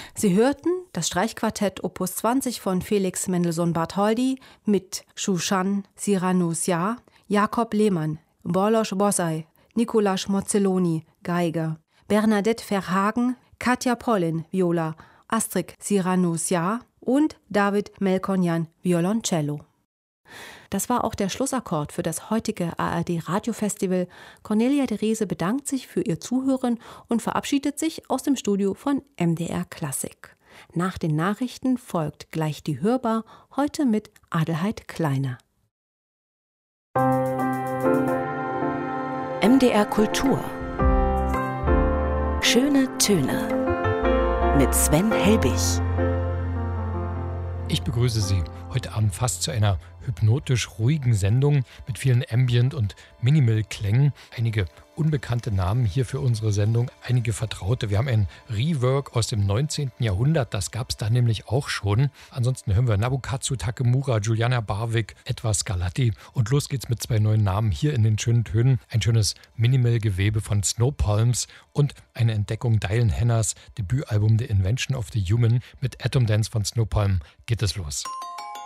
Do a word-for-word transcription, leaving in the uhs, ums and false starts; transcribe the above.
Sie hörten das Streichquartett Opus zwanzig von Felix Mendelssohn-Bartholdy mit Shushan Siranusia, Jakob Lehmann, Borlos Bossai, Nicolas Mozzelloni, Geige, Bernadette Verhagen, Katja Pollin, Viola, Astrid Siranusia und David Melkonyan, Violoncello. Das war auch der Schlussakkord für das heutige A R D-Radiofestival. Cornelia de Rehse bedankt sich für ihr Zuhören und verabschiedet sich aus dem Studio von M D R Klassik. Nach den Nachrichten folgt gleich die Hörbar, heute mit Adelheid Kleiner. M D R Kultur. Schöne Töne mit Sven Helbig. Ich begrüße Sie heute Abend fast zu einer hypnotisch ruhigen Sendung mit vielen Ambient- und Minimal-Klängen. Einige unbekannte Namen hier für unsere Sendung, einige vertraute. Wir haben ein Rework aus dem neunzehnten Jahrhundert, das gab es da nämlich auch schon. Ansonsten hören wir Nabukatsu Takemura, Juliana Barwick, Edward Scarlatti und los geht's mit zwei neuen Namen hier in den schönen Tönen. Ein schönes Minimal-Gewebe von Snow Palms und eine Entdeckung Diane Henners Debütalbum The Invention of the Human. Mit Atom Dance von Snow Palm geht es los.